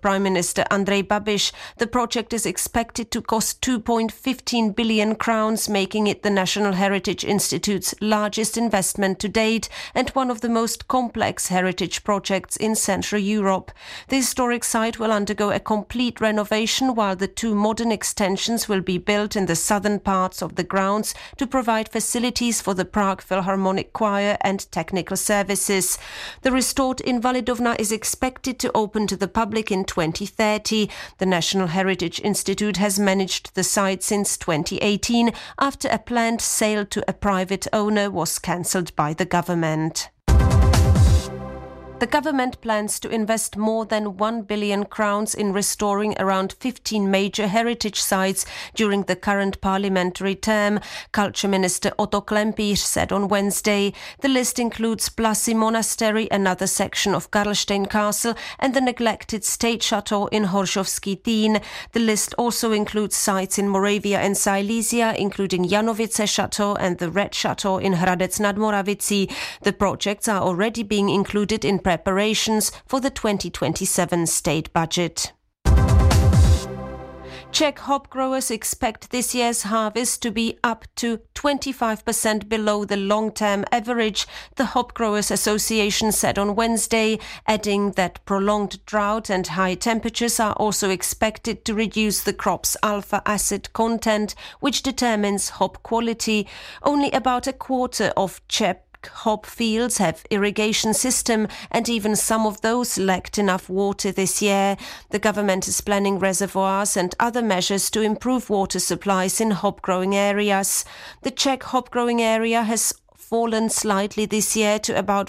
Prime Minister Andrej Babiš. The project is expected to cost 2.15 billion crowns, making it the National Heritage Institute's largest investment to date and one of the most complex heritage projects in Central Europe. The historic site will undergo a complete renovation, while the two modern extensions will be built in the southern parts of the grounds to provide facilities for the Prague Philharmonic Choir and technical services. The restored Invalidovna is expected to open to the public in 2030. The National Heritage Institute has managed the site since 2018 after a planned sale to a private owner was cancelled by the government. The government plans to invest more than 1 billion crowns in restoring around 15 major heritage sites during the current parliamentary term, Culture Minister Otto Klempíř said on Wednesday. The list includes Plasy Monastery, another section of Karlštejn Castle, and the neglected state chateau in Horšovský Týn. The list also includes sites in Moravia and Silesia, including Janovice Chateau and the Red Chateau in Hradec nad Moravicí. The projects are already being included in preparations for the 2027 state budget. Czech hop growers expect this year's harvest to be up to 25% below the long-term average, the Hop Growers Association said on Wednesday, adding that prolonged drought and high temperatures are also expected to reduce the crop's alpha acid content, which determines hop quality. Only about a quarter of Czech hop fields have irrigation system, and even some of those lacked enough water this year. The government is planning reservoirs and other measures to improve water supplies in hop growing areas. The Czech hop growing area has fallen slightly this year to about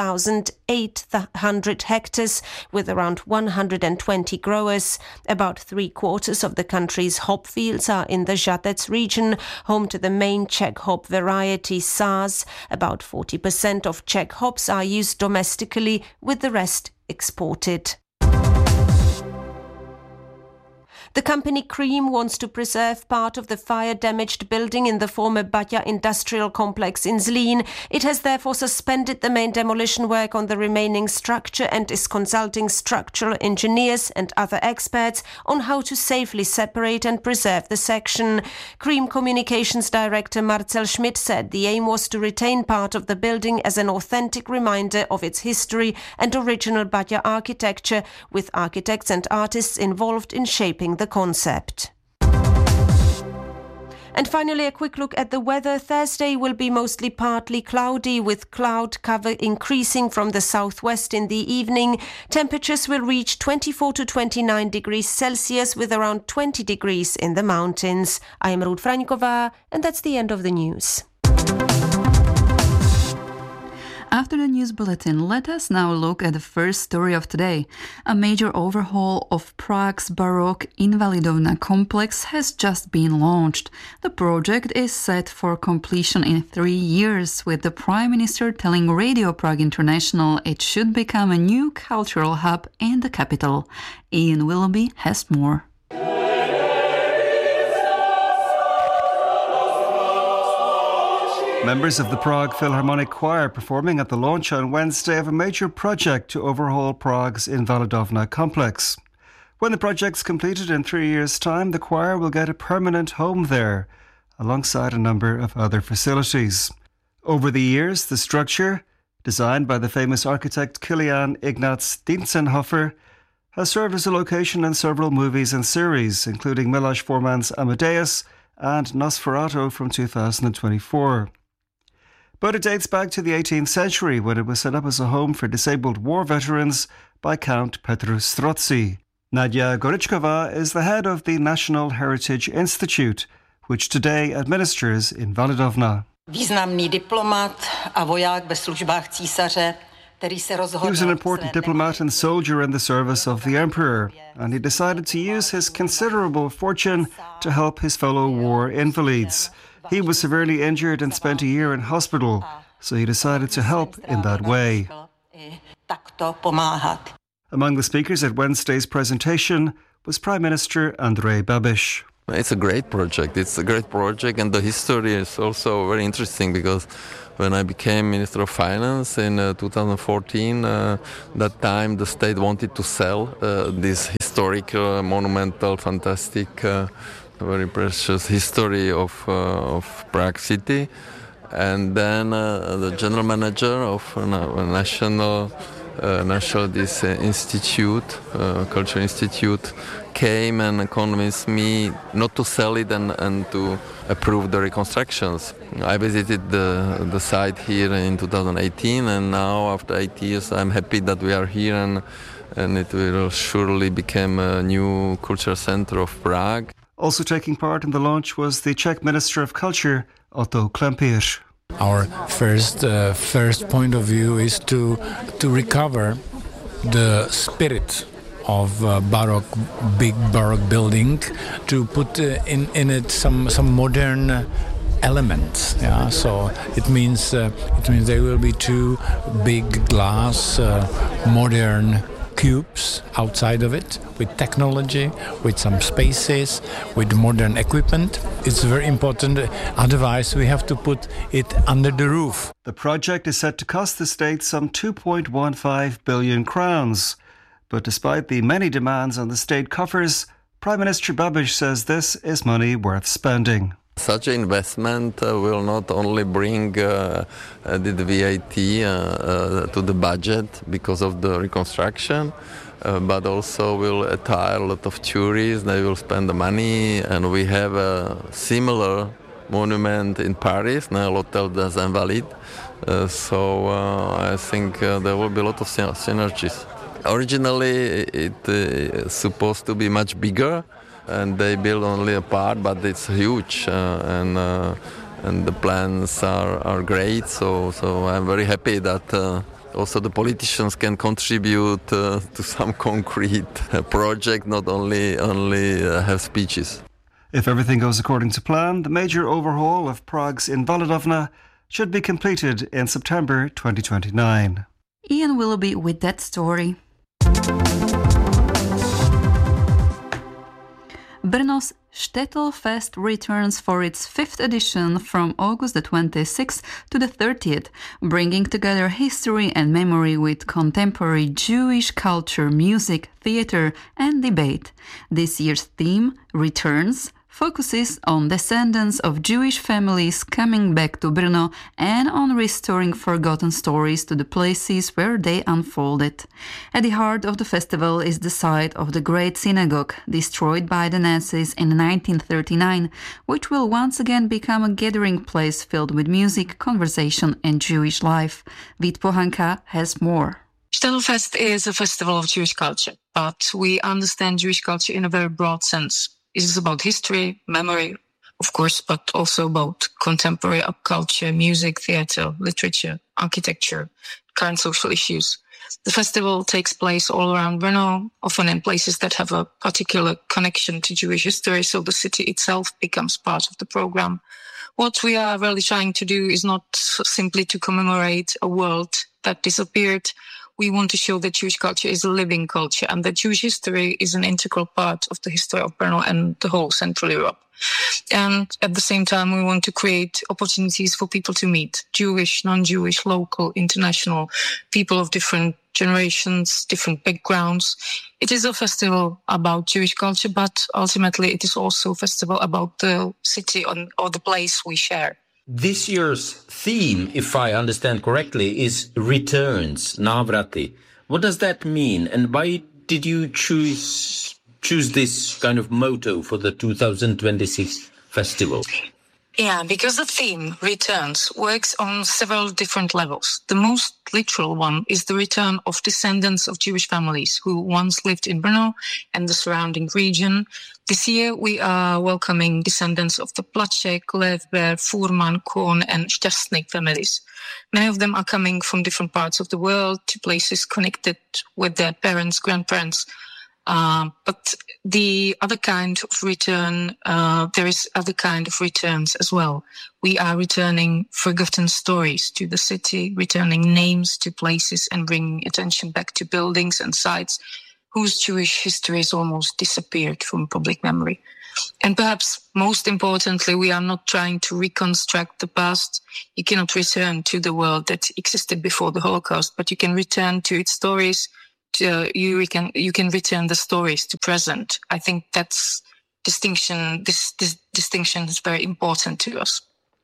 4,800 hectares, with around 120 growers. About 3/4 of the country's hop fields are in the Žatec region, home to the main Czech hop variety Sáz. About 40% of Czech hops are used domestically, with the rest exported. The company Cream wants to preserve part of the fire-damaged building in the former Baťa industrial complex in Zlín. It has therefore suspended the main demolition work on the remaining structure and is consulting structural engineers and other experts on how to safely separate and preserve the section. Cream Communications Director Marcel Schmidt said the aim was to retain part of the building as an authentic reminder of its history and original Baťa architecture, with architects and artists involved in shaping the concept. And finally, a quick look at the weather. Thursday will be mostly partly cloudy, with cloud cover increasing from the southwest in the evening. Temperatures will reach 24 to 29 degrees Celsius, with around 20 degrees in the mountains. I am Ruth Fraňková, and that's the end of the news. After the news bulletin, let us now look at the first story of today. A major overhaul of Prague's Baroque Invalidovna complex has just been launched. The project is set for completion in 3 years, with the Prime Minister telling Radio Prague International it should become a new cultural hub in the capital. Ian Willoughby has more. Members of the Prague Philharmonic Choir performing at the launch on Wednesday of a major project to overhaul Prague's Invalidovna complex. When the project's completed in 3 years' time, the choir will get a permanent home there, alongside a number of other facilities. Over the years, the structure, designed by the famous architect Kilian Ignaz Dientzenhofer, has served as a location in several movies and series, including Miloš Forman's Amadeus and Nosferatu from 2024. But it dates back to the 18th century, when it was set up as a home for disabled war veterans by Count Petr Strozzi. Nadia Goričková is the head of the National Heritage Institute, which today administers Invalidovna. Významný diplomat a voják ve službách císaře. He was an important diplomat and soldier in the service of the emperor, and he decided to use his considerable fortune to help his fellow war invalids. He was severely injured and spent a year in hospital, so he decided to help in that way. Among the speakers at Wednesday's presentation was Prime Minister Andrej Babiš. It's a great project. And the history is also very interesting, because when I became Minister of Finance in 2014, that time the state wanted to sell this historical, monumental, fantastic, very precious history of Prague city. And then the general manager of national this institute, culture institute, came and convinced me not to sell it and to approve the reconstructions. I visited the site here in 2018, and now after 8 years I'm happy that we are here, and it will surely become a new cultural center of Prague. Also taking part in the launch was the Czech Minister of Culture, Otto Klempíř. Our first point of view is to recover the spirit of big Baroque building, to put in it some modern elements. Yeah, so it means there will be two big glass modern cubes outside of it, with technology, with some spaces, with modern equipment. It's very important. Otherwise, we have to put it under the roof. The project is set to cost the state some 2.15 billion crowns. But despite the many demands on the state coffers, Prime Minister Babiš says this is money worth spending. Such an investment will not only bring the VAT to the budget because of the reconstruction, but also will attire a lot of tourists. They will spend the money, and we have a similar monument in Paris, l'Hôtel des Invalides. So I think there will be a lot of synergies. Originally, it supposed to be much bigger, and they build only a part, but it's huge, and the plans are great. So I'm very happy that also the politicians can contribute to some concrete project, not only have speeches. If everything goes according to plan, the major overhaul of Prague's Invalidovna should be completed in September 2029. Ian Willoughby with that story. Brno's Städtelfest returns for its 5th edition from August the 26th to the 30th, bringing together history and memory with contemporary Jewish culture, music, theatre and debate. This year's theme, Returns, focuses on descendants of Jewish families coming back to Brno and on restoring forgotten stories to the places where they unfolded. At the heart of the festival is the site of the Great Synagogue, destroyed by the Nazis in 1939, which will once again become a gathering place filled with music, conversation and Jewish life. Vít Pohanka has more. Städtelfest is a festival of Jewish culture, but we understand Jewish culture in a very broad sense. It is about history, memory, of course, but also about contemporary culture, music, theatre, literature, architecture, current social issues. The festival takes place all around Brno, often in places that have a particular connection to Jewish history, so the city itself becomes part of the program. What we are really trying to do is not simply to commemorate a world that disappeared. We want to show that Jewish culture is a living culture and that Jewish history is an integral part of the history of Brno and the whole Central Europe. And at the same time, we want to create opportunities for people to meet Jewish, non-Jewish, local, international, people of different generations, different backgrounds. It is a festival about Jewish culture, but ultimately it is also a festival about the city or the place we share. This year's theme, if I understand correctly, is returns, návrati. What does that mean, and why did you choose this kind of motto for the 2026 festival? Yeah, because the theme, returns, works on several different levels. The most literal one is the return of descendants of Jewish families who once lived in Brno and the surrounding region. This year, we are welcoming descendants of the Plaček, Levber, Furman, Kohn, and Šťastník families. Many of them are coming from different parts of the world to places connected with their parents, grandparents. But the other kind of return, there is other kind of returns as well. We are returning forgotten stories to the city, returning names to places and bringing attention back to buildings and sites whose Jewish history has almost disappeared from public memory. And perhaps most importantly, we are not trying to reconstruct the past. You cannot return to the world that existed before the Holocaust, but you can return to its stories, you can return the stories to present. I think that's distinction. This distinction is very important to us.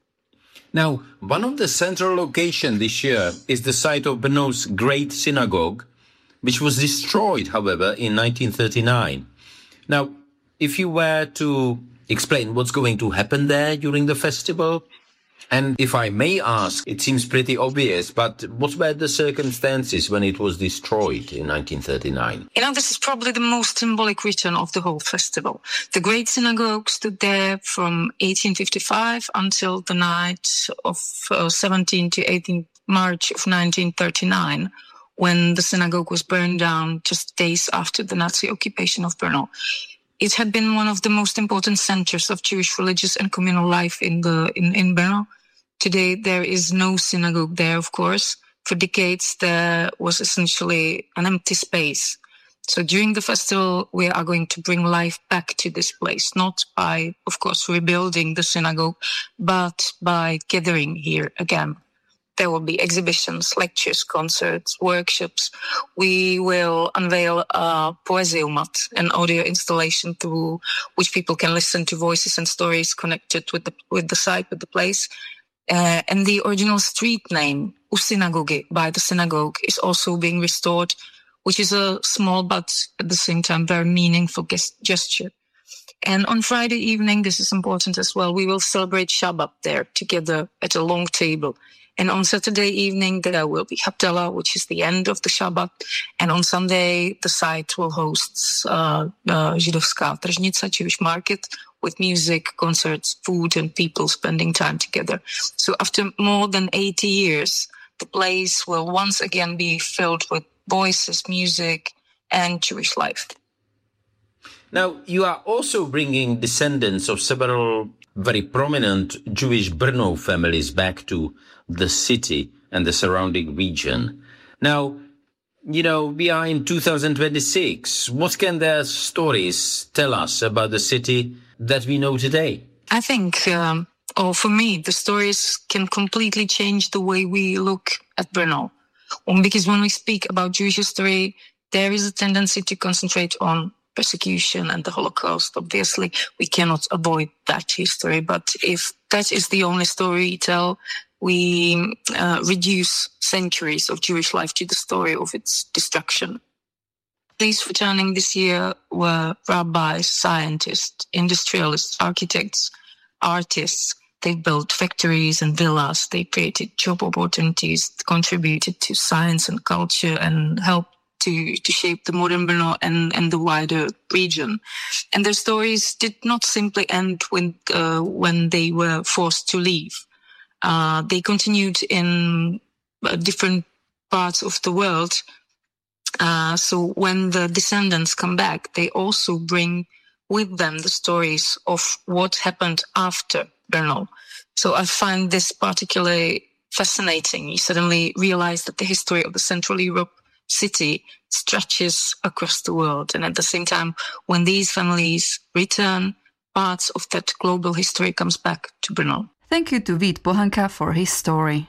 Now, one of the central locations this year is the site of Brno's Great Synagogue, which was destroyed, however, in 1939. Now, if you were to explain what's going to happen there during the festival, and if I may ask, it seems pretty obvious, but what were the circumstances when it was destroyed in 1939? This is probably the most symbolic return of the whole festival. The Great Synagogue stood there from 1855 until the night of 17 to 18 March of 1939, when the synagogue was burned down just days after the Nazi occupation of Brno. It had been one of the most important centers of Jewish religious and communal life in Brno. Today, there is no synagogue there, of course. For decades, there was essentially an empty space. So during the festival, we are going to bring life back to this place, not by, of course, rebuilding the synagogue, but by gathering here again. There will be exhibitions, lectures, concerts, workshops. We will unveil a Poeseumat, an audio installation through which people can listen to voices and stories connected with the site, with the place. And the original street name, U Synagogy, by the synagogue, is also being restored, which is a small but at the same time very meaningful gesture. And on Friday evening, this is important as well, we will celebrate Shabbat there together at a long table. And on Saturday evening, there will be Havdalah, which is the end of the Shabbat. And on Sunday, the site will host Židovská tržnica, Jewish market, with music, concerts, food, and people spending time together. So after more than 80 years, the place will once again be filled with voices, music, and Jewish life. Now, you are also bringing descendants of several very prominent Jewish Brno families back to the city and the surrounding region. Now, we are in 2026. What can their stories tell us about the city that we know today? I think, for me, the stories can completely change the way we look at Brno. Because when we speak about Jewish history, there is a tendency to concentrate on persecution and the Holocaust. Obviously, we cannot avoid that history. But if that is the only story we tell, we reduce centuries of Jewish life to the story of its destruction. These returning this year were rabbis, scientists, industrialists, architects, artists. They built factories and villas. They created job opportunities, contributed to science and culture, and helped to shape the modern Brno and the wider region. And their stories did not simply end when they were forced to leave. They continued in different parts of the world. So when the descendants come back, they also bring with them the stories of what happened after Brno. So I find this particularly fascinating. You suddenly realize that the history of the Central Europe city stretches across the world. And at the same time, when these families return, parts of that global history comes back to Brno. Thank you to Vít Pohanka for his story.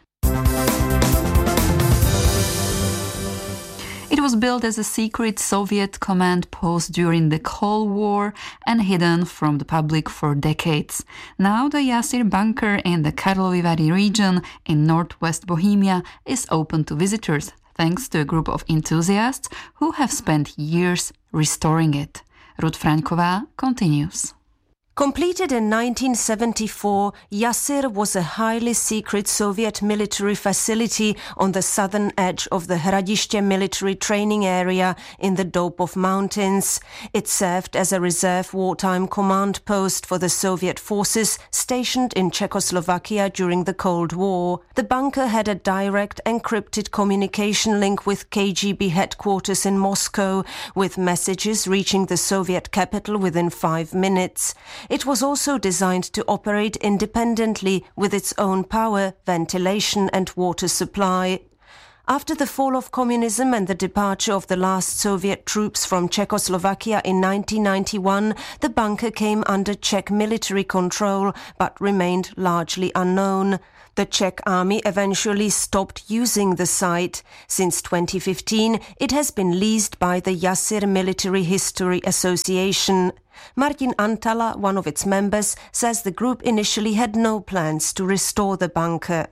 It was built as a secret Soviet command post during the Cold War and hidden from the public for decades. Now the Jasir bunker in the Karlovy Vary region in northwest Bohemia is open to visitors, thanks to a group of enthusiasts who have spent years restoring it. Ruth Fraňková continues. Completed in 1974, Jasir was a highly secret Soviet military facility on the southern edge of the Hradiště military training area in the Doupov Mountains. It served as a reserve wartime command post for the Soviet forces stationed in Czechoslovakia during the Cold War. The bunker had a direct encrypted communication link with KGB headquarters in Moscow, with messages reaching the Soviet capital within 5 minutes. It was also designed to operate independently with its own power, ventilation and water supply. After the fall of communism and the departure of the last Soviet troops from Czechoslovakia in 1991, the bunker came under Czech military control but remained largely unknown. The Czech army eventually stopped using the site. Since 2015, it has been leased by the Jassir Military History Association. Martin Antala, one of its members, says the group initially had no plans to restore the bunker.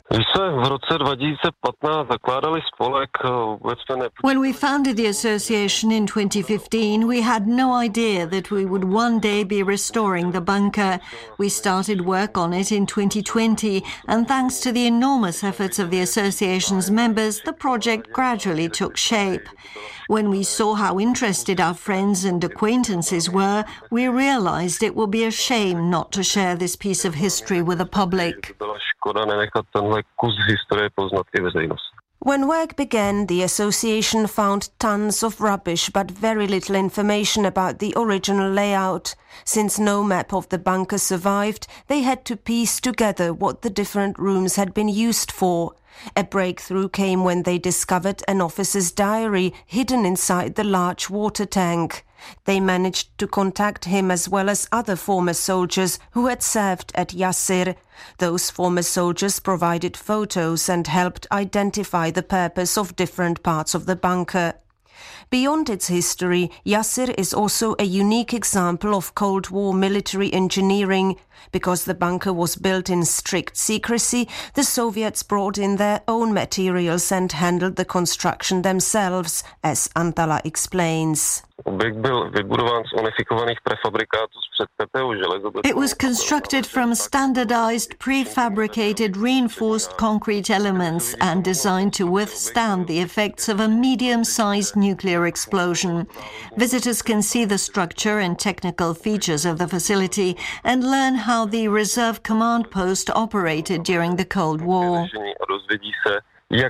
When we founded the association in 2015, we had no idea that we would one day be restoring the bunker. We started work on it in 2020, and thanks to the enormous efforts of the association's members, the project gradually took shape. When we saw how interested our friends and acquaintances were, we realized it would be a shame not to share this piece of history with the public. When work began, the association found tons of rubbish but very little information about the original layout. Since no map of the bunker survived, they had to piece together what the different rooms had been used for. A breakthrough came when they discovered an officer's diary hidden inside the large water tank. They managed to contact him as well as other former soldiers who had served at Jassir. Those former soldiers provided photos and helped identify the purpose of different parts of the bunker. Beyond its history, Jassir is also a unique example of Cold War military engineering. Because the bunker was built in strict secrecy, the Soviets brought in their own materials and handled the construction themselves, as Antala explains. It was constructed from standardized, prefabricated, reinforced concrete elements and designed to withstand the effects of a medium-sized nuclear explosion. Visitors can see the structure and technical features of the facility and learn how the reserve command post operated during the Cold War. The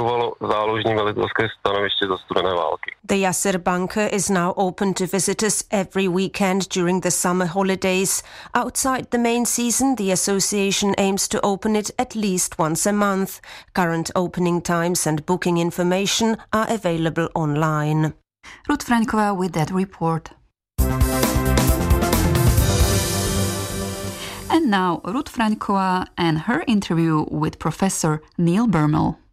Jassir bunker is now open to visitors every weekend during the summer holidays. Outside the main season, the association aims to open it at least once a month. Current opening times and booking information are available online. Ruth Fraňková with that report. And now Ruth Fraňková and her interview with Professor Neil Bermel.